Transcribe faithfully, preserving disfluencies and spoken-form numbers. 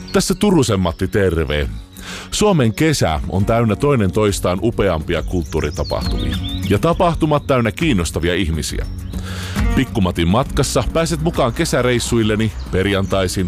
Tässä Turusen Matti terve. Suomen kesä on täynnä toinen toistaan upeampia kulttuuritapahtumia. Ja tapahtumat täynnä kiinnostavia ihmisiä. Pikkumatin matkassa pääset mukaan kesäreissuilleni perjantaisin